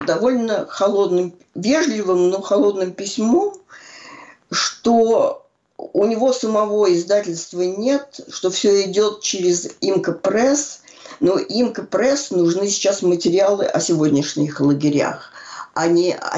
довольно холодным, вежливым, но холодным письмом, что у него самого издательства нет, что все идет через Имка Пресс, но Имка Пресс нужны сейчас материалы о сегодняшних лагерях, а не